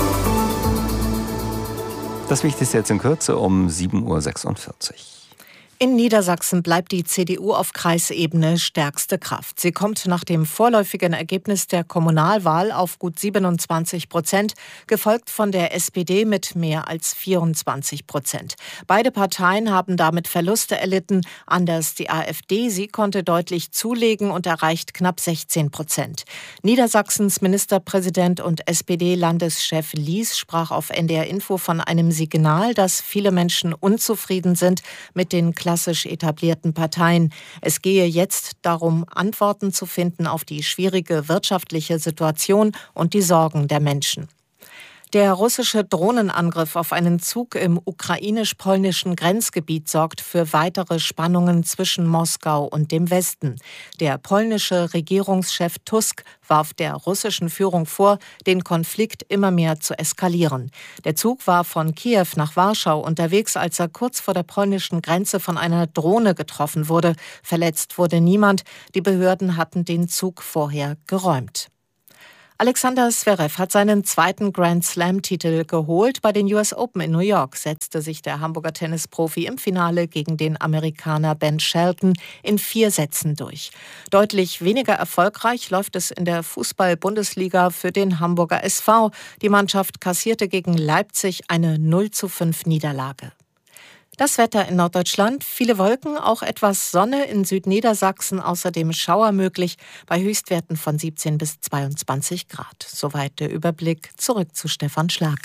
Das Wichtigste jetzt in Kürze um 7:46 Uhr. In Niedersachsen bleibt die CDU auf Kreisebene stärkste Kraft. Sie kommt nach dem vorläufigen Ergebnis der Kommunalwahl auf gut 27%, gefolgt von der SPD mit mehr als 24%. Beide Parteien haben damit Verluste erlitten. Anders die AfD, sie konnte deutlich zulegen und erreicht knapp 16%. Niedersachsens Ministerpräsident und SPD-Landeschef Lies sprach auf NDR Info von einem Signal, dass viele Menschen unzufrieden sind mit den klassisch etablierten Parteien. Es gehe jetzt darum, Antworten zu finden auf die schwierige wirtschaftliche Situation und die Sorgen der Menschen. Der russische Drohnenangriff auf einen Zug im ukrainisch-polnischen Grenzgebiet sorgt für weitere Spannungen zwischen Moskau und dem Westen. Der polnische Regierungschef Tusk warf der russischen Führung vor, den Konflikt immer mehr zu eskalieren. Der Zug war von Kiew nach Warschau unterwegs, als er kurz vor der polnischen Grenze von einer Drohne getroffen wurde. Verletzt wurde niemand. Die Behörden hatten den Zug vorher geräumt. Alexander Zverev hat seinen zweiten Grand-Slam-Titel geholt. Bei den US Open in New York setzte sich der Hamburger Tennisprofi im Finale gegen den Amerikaner Ben Shelton in 4 Sätzen durch. Deutlich weniger erfolgreich läuft es in der Fußball-Bundesliga für den Hamburger SV. Die Mannschaft kassierte gegen Leipzig eine 0:5 Niederlage. Das Wetter in Norddeutschland, viele Wolken, auch etwas Sonne in Südniedersachsen, außerdem Schauer möglich bei Höchstwerten von 17 bis 22 Grad. Soweit der Überblick. Zurück zu Stefan Schlag.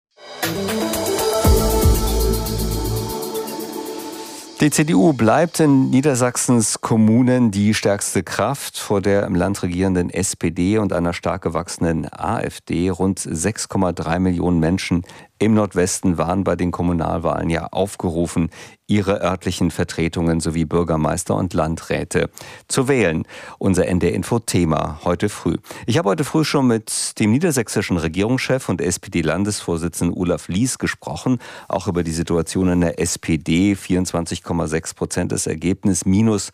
Die CDU bleibt in Niedersachsens Kommunen die stärkste Kraft vor der im Land regierenden SPD und einer stark gewachsenen AfD. Rund 6,3 Millionen Menschen im Nordwesten waren bei den Kommunalwahlen ja aufgerufen, ihre örtlichen Vertretungen sowie Bürgermeister und Landräte zu wählen. Unser NDR-Info-Thema heute früh. Ich habe heute früh schon mit dem niedersächsischen Regierungschef und SPD-Landesvorsitzenden Olaf Lies gesprochen, auch über die Situation in der SPD. 24,6% das Ergebnis, minus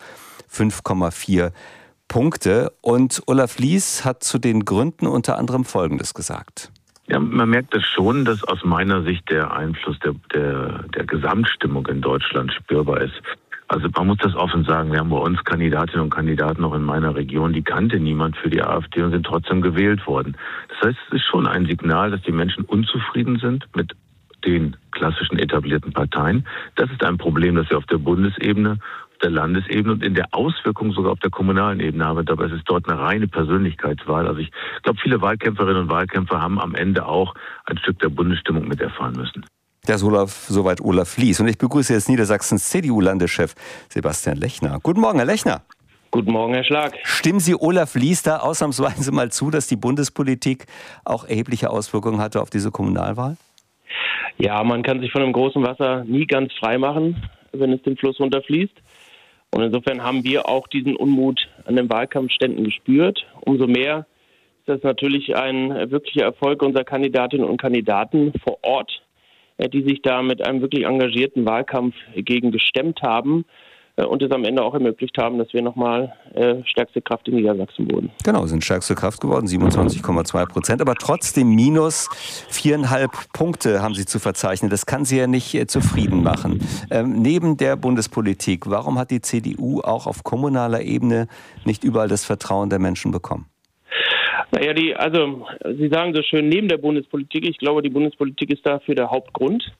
5,4 Punkte. Und Olaf Lies hat zu den Gründen unter anderem Folgendes gesagt. Ja, man merkt es schon, dass aus meiner Sicht der Einfluss der Gesamtstimmung in Deutschland spürbar ist. Also man muss das offen sagen, wir haben bei uns Kandidatinnen und Kandidaten auch in meiner Region, die kannte niemand für die AfD und sind trotzdem gewählt worden. Das heißt, es ist schon ein Signal, dass die Menschen unzufrieden sind mit den klassischen etablierten Parteien. Das ist ein Problem, das wir auf der Bundesebene, der Landesebene und in der Auswirkung sogar auf der kommunalen Ebene haben. Dabei ist es dort eine reine Persönlichkeitswahl. Also ich glaube, viele Wahlkämpferinnen und Wahlkämpfer haben am Ende auch ein Stück der Bundesstimmung miterfahren müssen. Das ist soweit Olaf Lies. Und ich begrüße jetzt Niedersachsens CDU-Landeschef Sebastian Lechner. Guten Morgen, Herr Lechner. Guten Morgen, Herr Schlag. Stimmen Sie Olaf Lies da ausnahmsweise mal zu, dass die Bundespolitik auch erhebliche Auswirkungen hatte auf diese Kommunalwahl? Ja, man kann sich von dem großen Wasser nie ganz frei machen, wenn es den Fluss runterfließt. Und insofern haben wir auch diesen Unmut an den Wahlkampfständen gespürt. Umso mehr ist das natürlich ein wirklicher Erfolg unserer Kandidatinnen und Kandidaten vor Ort, die sich da mit einem wirklich engagierten Wahlkampf gegen gestemmt haben und es am Ende auch ermöglicht haben, dass wir nochmal stärkste Kraft in Niedersachsen wurden. Genau, sind stärkste Kraft geworden, 27,2%, aber trotzdem minus 4,5 Punkte haben Sie zu verzeichnen. Das kann Sie ja nicht zufrieden machen. Neben der Bundespolitik, warum hat die CDU auch auf kommunaler Ebene nicht überall das Vertrauen der Menschen bekommen? Naja, Sie sagen so schön, neben der Bundespolitik, ich glaube, die Bundespolitik ist dafür der Hauptgrund.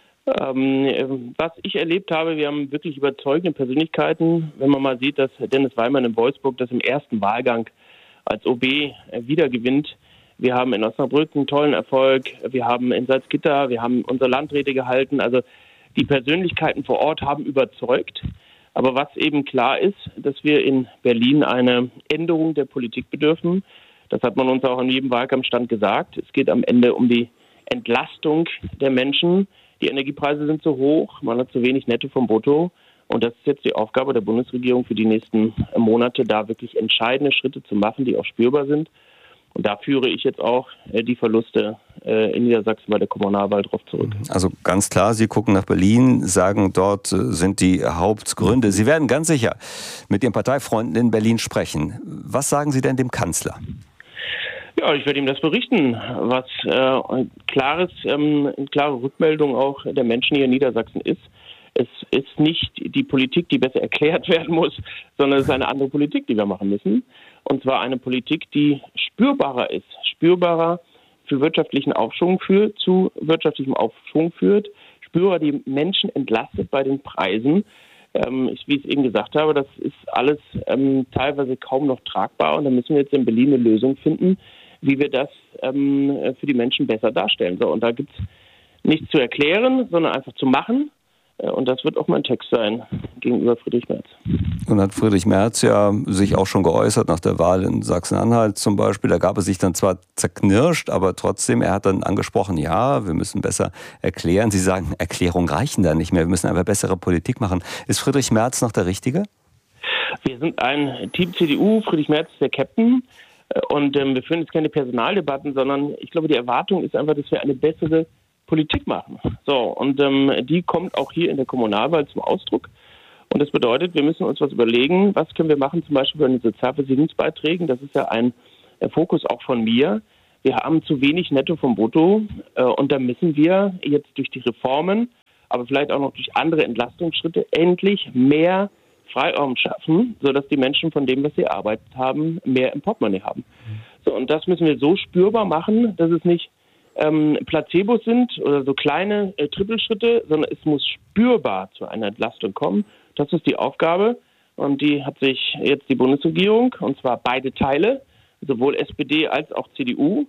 Was ich erlebt habe, wir haben wirklich überzeugende Persönlichkeiten. Wenn man mal sieht, dass Dennis Weimann in Wolfsburg das im ersten Wahlgang als OB wiedergewinnt. Wir haben in Osnabrück einen tollen Erfolg. Wir haben in Salzgitter, wir haben unsere Landräte gehalten. Also die Persönlichkeiten vor Ort haben überzeugt. Aber was eben klar ist, dass wir in Berlin eine Änderung der Politik bedürfen. Das hat man uns auch in jedem Wahlkampfstand gesagt. Es geht am Ende um die Entlastung der Menschen. Die Energiepreise sind zu hoch, man hat zu wenig Netto vom Brutto. Und das ist jetzt die Aufgabe der Bundesregierung für die nächsten Monate, da wirklich entscheidende Schritte zu machen, die auch spürbar sind. Und da führe ich jetzt auch die Verluste in Niedersachsen bei der Kommunalwahl drauf zurück. Also ganz klar, Sie gucken nach Berlin, sagen, dort sind die Hauptgründe. Sie werden ganz sicher mit Ihren Parteifreunden in Berlin sprechen. Was sagen Sie denn dem Kanzler? Ja, ich werde ihm das berichten, was eine klare Rückmeldung auch der Menschen hier in Niedersachsen ist. Es ist nicht die Politik, die besser erklärt werden muss, sondern es ist eine andere Politik, die wir machen müssen. Und zwar eine Politik, die spürbarer ist, spürbarer für wirtschaftlichen Aufschwung führt, zu wirtschaftlichem Aufschwung führt, spürbar die Menschen entlastet bei den Preisen. Wie ich es eben gesagt habe, das ist alles teilweise kaum noch tragbar. Und da müssen wir jetzt in Berlin eine Lösung finden, wie wir das für die Menschen besser darstellen. So, und da gibt es nichts zu erklären, sondern einfach zu machen. Und das wird auch mein Text sein gegenüber Friedrich Merz. Und hat Friedrich Merz ja sich auch schon geäußert nach der Wahl in Sachsen-Anhalt zum Beispiel. Da gab es sich dann zwar zerknirscht, aber trotzdem, er hat dann angesprochen, ja, wir müssen besser erklären. Sie sagen, Erklärungen reichen da nicht mehr, wir müssen einfach bessere Politik machen. Ist Friedrich Merz noch der Richtige? Wir sind ein Team CDU, Friedrich Merz ist der Captain. Und wir führen jetzt keine Personaldebatten, sondern ich glaube, die Erwartung ist einfach, dass wir eine bessere Politik machen. So, und die kommt auch hier in der Kommunalwahl zum Ausdruck. Und das bedeutet, wir müssen uns was überlegen, was können wir machen, zum Beispiel bei den Sozialversicherungsbeiträgen. Das ist ja ein Fokus auch von mir. Wir haben zu wenig Netto vom Brutto und da müssen wir jetzt durch die Reformen, aber vielleicht auch noch durch andere Entlastungsschritte endlich mehr Freiraum schaffen, sodass die Menschen von dem, was sie erarbeitet haben, mehr im Portemonnaie haben. So, und das müssen wir so spürbar machen, dass es nicht Placebos sind oder so kleine Trippelschritte, sondern es muss spürbar zu einer Entlastung kommen. Das ist die Aufgabe und die hat sich jetzt die Bundesregierung, und zwar beide Teile, sowohl SPD als auch CDU,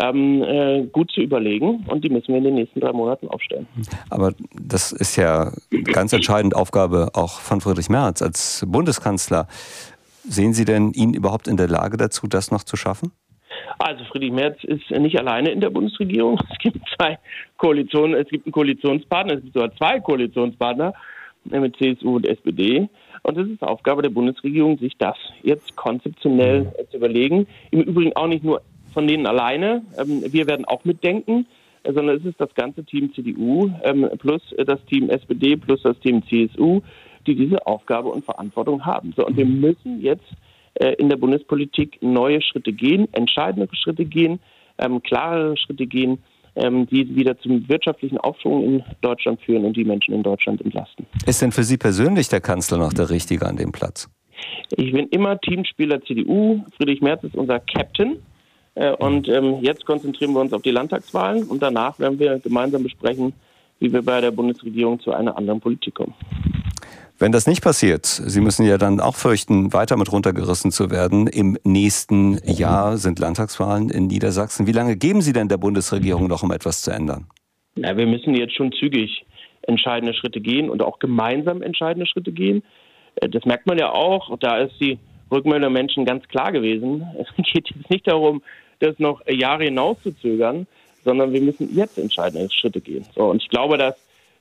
gut zu überlegen und die müssen wir in den nächsten 3 Monaten aufstellen. Aber das ist ja ganz entscheidend Aufgabe auch von Friedrich Merz als Bundeskanzler. Sehen Sie denn ihn überhaupt in der Lage dazu, das noch zu schaffen? Also Friedrich Merz ist nicht alleine in der Bundesregierung. Es gibt 2 Koalitionen, es gibt einen Koalitionspartner, es gibt sogar 2 Koalitionspartner mit CSU und SPD. Und es ist Aufgabe der Bundesregierung, sich das jetzt konzeptionell zu überlegen. Im Übrigen auch nicht nur von denen alleine. Wir werden auch mitdenken, sondern es ist das ganze Team CDU plus das Team SPD plus das Team CSU, die diese Aufgabe und Verantwortung haben. So, und wir müssen jetzt in der Bundespolitik neue Schritte gehen, entscheidende Schritte gehen, klarere Schritte gehen, die wieder zum wirtschaftlichen Aufschwung in Deutschland führen und die Menschen in Deutschland entlasten. Ist denn für Sie persönlich der Kanzler noch der Richtige an dem Platz? Ich bin immer Teamspieler CDU. Friedrich Merz ist unser Captain. Und jetzt konzentrieren wir uns auf die Landtagswahlen und danach werden wir gemeinsam besprechen, wie wir bei der Bundesregierung zu einer anderen Politik kommen. Wenn das nicht passiert, Sie müssen ja dann auch fürchten, weiter mit runtergerissen zu werden. Im nächsten Jahr sind Landtagswahlen in Niedersachsen. Wie lange geben Sie denn der Bundesregierung noch, um etwas zu ändern? Ja, wir müssen jetzt schon zügig entscheidende Schritte gehen und auch gemeinsam entscheidende Schritte gehen. Das merkt man ja auch. Da ist die Rückmeldung der Menschen ganz klar gewesen. Es geht jetzt nicht darum, das noch Jahre hinauszuzögern, sondern wir müssen jetzt entscheidende Schritte gehen. So, und ich glaube, dass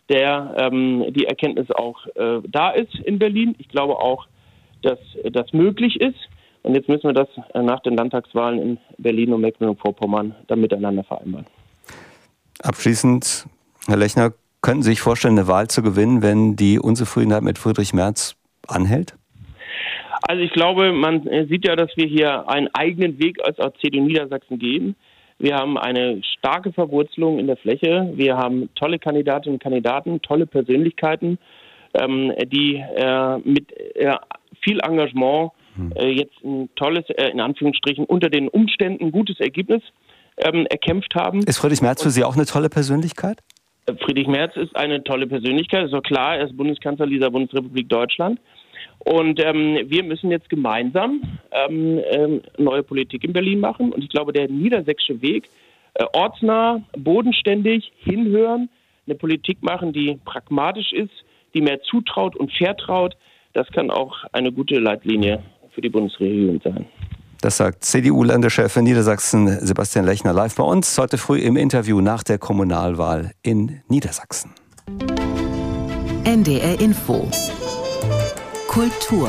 die Erkenntnis auch da ist in Berlin. Ich glaube auch, dass das möglich ist. Und jetzt müssen wir das nach den Landtagswahlen in Berlin und Mecklenburg-Vorpommern dann miteinander vereinbaren. Abschließend, Herr Lechner, könnten Sie sich vorstellen, eine Wahl zu gewinnen, wenn die Unzufriedenheit mit Friedrich Merz anhält? Also ich glaube, man sieht ja, dass wir hier einen eigenen Weg als CDU Niedersachsen gehen. Wir haben eine starke Verwurzelung in der Fläche. Wir haben tolle Kandidatinnen und Kandidaten, tolle Persönlichkeiten, die mit viel Engagement jetzt ein tolles, in Anführungsstrichen, unter den Umständen gutes Ergebnis erkämpft haben. Ist Friedrich Merz für Sie auch eine tolle Persönlichkeit? Friedrich Merz ist eine tolle Persönlichkeit, ist doch klar, er ist Bundeskanzler dieser Bundesrepublik Deutschland. Und wir müssen jetzt gemeinsam neue Politik in Berlin machen. Und ich glaube, der niedersächsische Weg, ortsnah, bodenständig, hinhören, eine Politik machen, die pragmatisch ist, die mehr zutraut und vertraut, das kann auch eine gute Leitlinie für die Bundesregierung sein. Das sagt CDU-Landeschef in Niedersachsen Sebastian Lechner live bei uns heute früh im Interview nach der Kommunalwahl in Niedersachsen. NDR Info Kultur.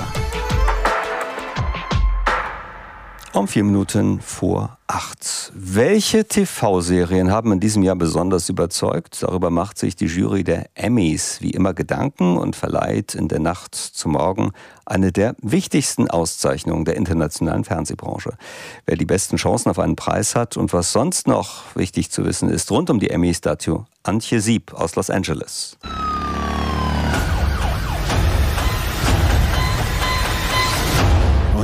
Um 7:04. Welche TV-Serien haben in diesem Jahr besonders überzeugt? Darüber macht sich die Jury der Emmys wie immer Gedanken und verleiht in der Nacht zum Morgen eine der wichtigsten Auszeichnungen der internationalen Fernsehbranche. Wer die besten Chancen auf einen Preis hat und was sonst noch wichtig zu wissen ist rund um die Emmys, dazu Antje Sieb aus Los Angeles.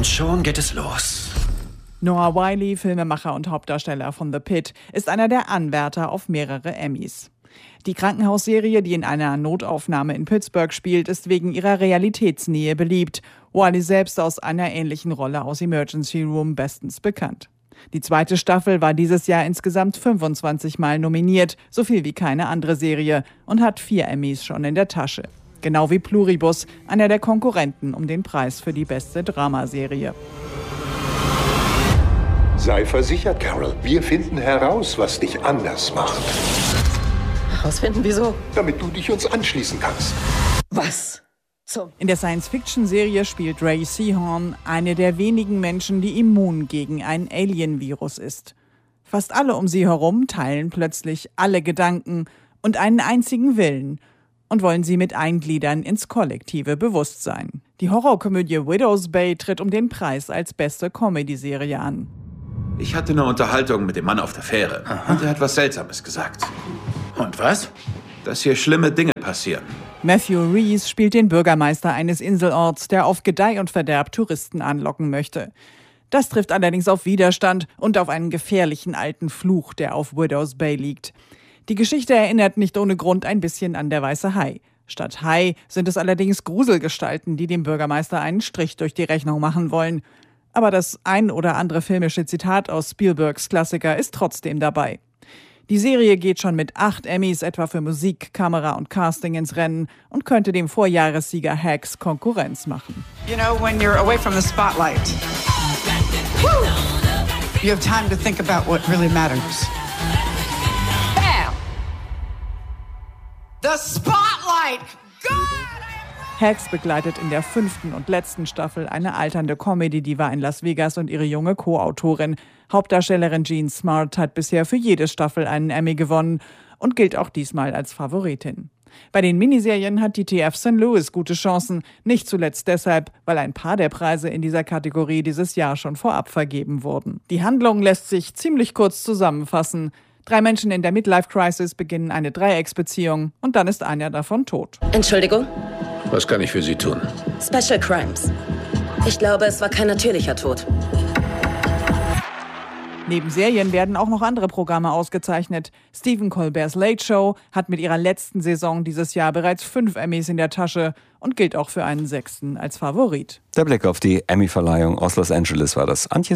Und schon geht es los. Noah Wyle, Filmemacher und Hauptdarsteller von The Pitt, ist einer der Anwärter auf mehrere Emmys. Die Krankenhausserie, die in einer Notaufnahme in Pittsburgh spielt, ist wegen ihrer Realitätsnähe beliebt. Wyle selbst aus einer ähnlichen Rolle aus Emergency Room bestens bekannt. Die zweite Staffel war dieses Jahr insgesamt 25 Mal nominiert, so viel wie keine andere Serie, und hat 4 Emmys schon in der Tasche. Genau wie Pluribus, einer der Konkurrenten um den Preis für die beste Dramaserie. Sei versichert, Carol. Wir finden heraus, was dich anders macht. Herausfinden, wieso? Damit du dich uns anschließen kannst. Was? In der Science-Fiction-Serie spielt Ray Seahorn eine der wenigen Menschen, die immun gegen ein Alien-Virus ist. Fast alle um sie herum teilen plötzlich alle Gedanken und einen einzigen Willen und wollen sie mit eingliedern ins kollektive Bewusstsein. Die Horrorkomödie Widow's Bay tritt um den Preis als beste Comedy-Serie an. Ich hatte eine Unterhaltung mit dem Mann auf der Fähre. Und er hat was Seltsames gesagt. Und was? Dass hier schlimme Dinge passieren. Matthew Rhys spielt den Bürgermeister eines Inselorts, der auf Gedeih und Verderb Touristen anlocken möchte. Das trifft allerdings auf Widerstand und auf einen gefährlichen alten Fluch, der auf Widow's Bay liegt. Die Geschichte erinnert nicht ohne Grund ein bisschen an Der weiße Hai. Statt Hai sind es allerdings Gruselgestalten, die dem Bürgermeister einen Strich durch die Rechnung machen wollen. Aber das ein oder andere filmische Zitat aus Spielbergs Klassiker ist trotzdem dabei. Die Serie geht schon mit 8 Emmys etwa für Musik, Kamera und Casting ins Rennen und könnte dem Vorjahressieger Hacks Konkurrenz machen. You know, when you're away from the spotlight, you have time to think about what really matters. Bam! The spotlight! Hacks begleitet in der 5. und letzten Staffel eine alternde Comedy-Diva in Las Vegas und ihre junge Co-Autorin. Hauptdarstellerin Jean Smart hat bisher für jede Staffel einen Emmy gewonnen und gilt auch diesmal als Favoritin. Bei den Miniserien hat die TF St. Louis gute Chancen, nicht zuletzt deshalb, weil ein paar der Preise in dieser Kategorie dieses Jahr schon vorab vergeben wurden. Die Handlung lässt sich ziemlich kurz zusammenfassen. 3 Menschen in der Midlife-Crisis beginnen eine Dreiecksbeziehung und dann ist einer davon tot. Entschuldigung? Was kann ich für Sie tun? Special Crimes. Ich glaube, es war kein natürlicher Tod. Neben Serien werden auch noch andere Programme ausgezeichnet. Stephen Colbert's Late Show hat mit ihrer letzten Saison dieses Jahr bereits 5 Emmys in der Tasche und gilt auch für einen 6. als Favorit. Der Blick auf die Emmy-Verleihung aus Los Angeles war das. Antje